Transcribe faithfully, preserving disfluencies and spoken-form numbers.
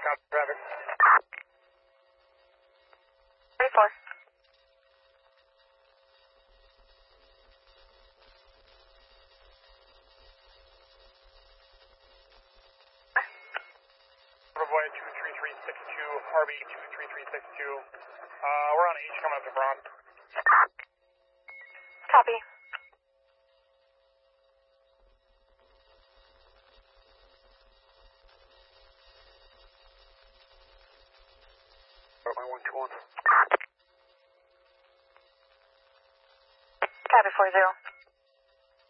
copy traffic. thirty-four. Roboy two three three six two, Harvey two three three six two. Uh, we're on H coming up to Bron. Copy. My one two one. Copy four zero.